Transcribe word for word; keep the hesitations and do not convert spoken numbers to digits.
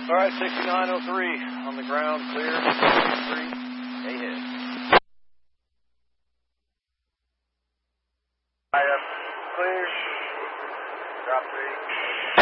All right, sixty-nine oh three on the ground, clear. Three, ahead. I am clear. Drop three.